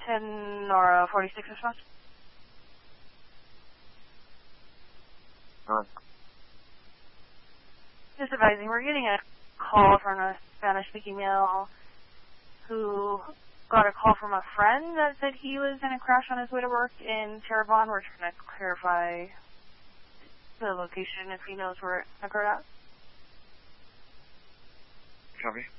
10 or 46 response. Just advising, we're getting a call from a Spanish-speaking male who got a call from a friend that said he was in a crash on his way to work in Terrebonne. We're trying to clarify the location if he knows where it occurred at. Copy.